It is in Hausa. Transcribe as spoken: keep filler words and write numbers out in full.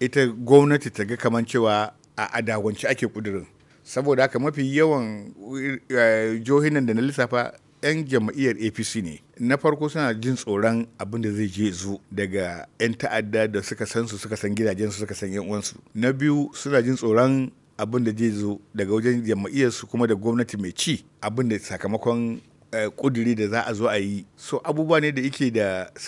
ita gwamnati ta ga kamar cewa a adawance ake kudirin. Saboda haka mafi yawan jihohin nan da na lissafa 'yan jam'iyyar A P C ne. Na farko suna jin tsoron abin da zai je zo daga 'yan ta'adda da suka san su suka san gidajensu suka san 'yan uwansu. Na biyu suna jin tsoron abin da zai zo daga wajen jam'iyyarsu kuma da gwamnati mai ci, abin da sakamakon kudiri da za a zo a yi. So abubuwa ne da yake da